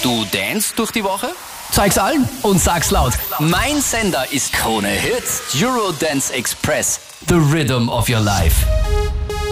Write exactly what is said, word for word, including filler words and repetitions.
Du danst durch die Woche? Zeig's allen und sag's laut. Mein Sender ist Krone Hits, Eurodance Express, the rhythm of your life.